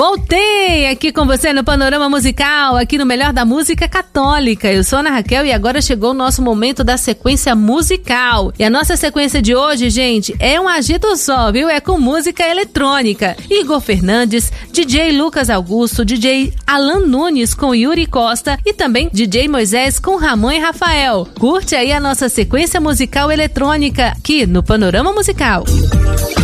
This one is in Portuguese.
Voltei aqui com você no Panorama Musical, aqui no Melhor da Música Católica. Eu sou a Ana Raquel e agora chegou o nosso momento da sequência musical. E a nossa sequência de hoje, gente, é um agito só, viu? É com música eletrônica. Igor Fernandes, DJ Lucas Augusto, DJ Alan Nunes com Yuri Costa e também DJ Moisés com Ramon e Rafael. Curte aí a nossa sequência musical eletrônica aqui no Panorama Musical.